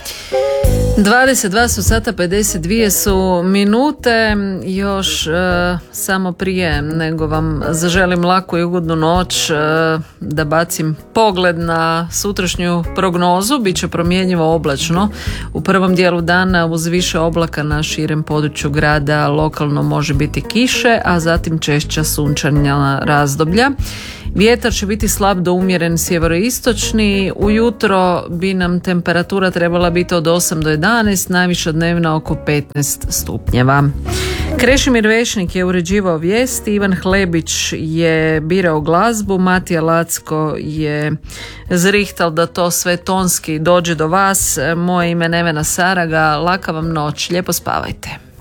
22 su sata, 52 su minute. Još samo prije nego vam zaželim laku i ugodnu noć, da bacim pogled na sutrašnju prognozu. Biće promjenjivo oblačno u prvom dijelu dana uz više oblaka na širem području grada. Lokalno može biti kiše, a zatim češća sunčana razdoblja. Vjetar će biti slab do umjeren sjeveroistočni. Ujutro bi nam temperatura trebala biti od 8 do 11, najviša dnevna oko 15 stupnjeva. Krešimir Vešnik je uređivao vijesti, Ivan Hlebić je birao glazbu, Matija Lacko je zrihtal da to sve tonski dođe do vas. Moje ime Nevena Saraga, laka vam noć, lijepo spavajte.